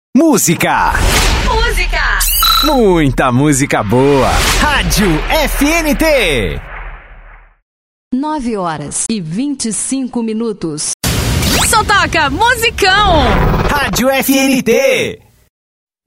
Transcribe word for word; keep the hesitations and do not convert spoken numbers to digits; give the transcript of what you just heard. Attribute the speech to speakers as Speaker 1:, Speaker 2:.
Speaker 1: Música.
Speaker 2: Música.
Speaker 1: Muita música boa. Rádio F N T.
Speaker 3: Nove horas e vinte e cinco minutos.
Speaker 2: Só toca musicão.
Speaker 1: Rádio F N T.